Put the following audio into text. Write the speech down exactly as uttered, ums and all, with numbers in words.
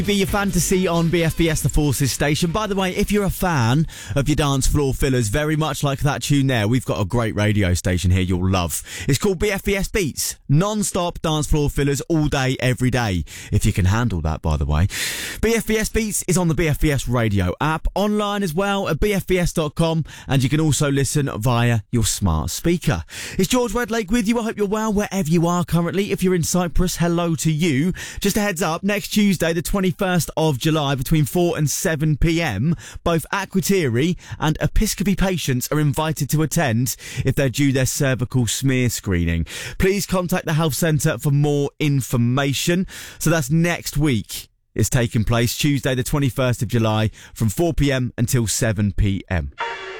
Be your fantasy on B F B S The Forces station. By the way, if you're a fan of your dance floor fillers, very much like that tune there, we've got a great radio station here you'll love. It's called B F B S Beats. Non-stop dance floor fillers all day, every day. If you can handle that, by the way. B F B S Beats is on the B F B S radio app, online as well at b f b s dot com, and you can also listen via your smart speaker. It's George Redlake with you. I hope you're well wherever you are currently. If you're in Cyprus, hello to you. Just a heads up, next Tuesday, the twenty-first of July, between four and seven p.m, both Akrotiri and Episcopi patients are invited to attend if they're due their cervical smear screening. Please contact the health centre for more information. So that's next week. It's taking place Tuesday the twenty-first of July from four p.m until seven p.m.